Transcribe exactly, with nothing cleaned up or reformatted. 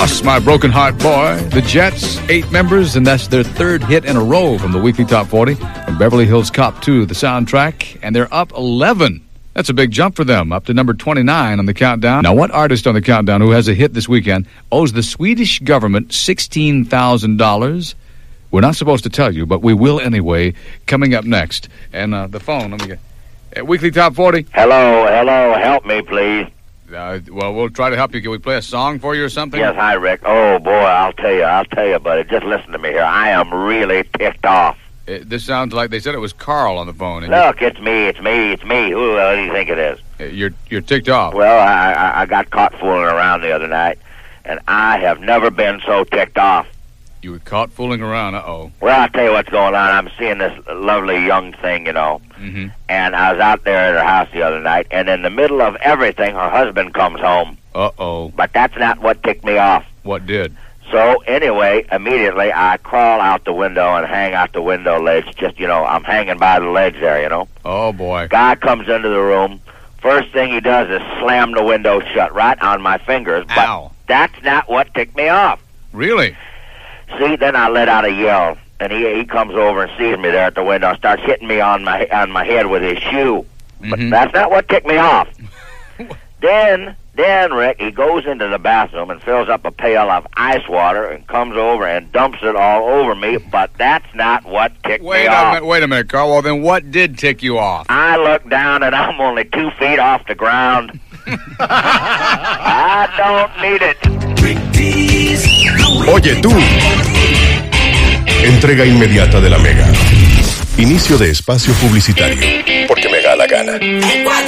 Lost My Broken Heart Boy. The Jets, eight members, and that's their third hit in a row from the Weekly Top forty. From Beverly Hills Cop two, the soundtrack, and they're up eleven. That's a big jump for them, up to number twenty-nine on the countdown. Now, what artist on the countdown who has a hit this weekend owes the Swedish government sixteen thousand dollars? We're not supposed to tell you, but we will anyway, coming up next. And uh, the phone, let me get... Uh, Weekly Top forty. Hello, hello, help me, please. Uh, well, we'll try to help you. Can we play a song for you or something? Yes, hi, Rick. Oh, boy, I'll tell you, I'll tell you, buddy. Just listen to me here. I am really ticked off. It, this sounds like they said it was Carl on the phone. And Look, it's me, it's me, it's me. Who uh, do you think it is? You're you're ticked off. Well, I, I, I got caught fooling around the other night, and I have never been so ticked off. You were caught fooling around, uh-oh. Well, I'll tell you what's going on. I'm seeing this lovely young thing, you know, mm-hmm. and I was out there at her house the other night, and in the middle of everything, her husband comes home. Uh-oh. But that's not what ticked me off. What did? So, anyway, immediately I crawl out the window and hang out the window ledge. Just, you know, I'm hanging by the ledge there, you know. Oh, boy. Guy comes into the room. First thing he does is slam the window shut right on my fingers. But Ow. that's not what ticked me off. Really? See, then I let out a yell, and he he comes over and sees me there at the window and starts hitting me on my on my head with his shoe. But mm-hmm. that's not what ticked me off. then, then, Rick, he goes into the bathroom and fills up a pail of ice water and comes over and dumps it all over me, but that's not what ticked wait me a off. Minute, wait a minute, Carl. Well, then what did tick you off? I look down and I'm only two feet off the ground. I don't need it. Oye, tú. Entrega inmediata de la Mega. Inicio de espacio publicitario. Porque me da la gana.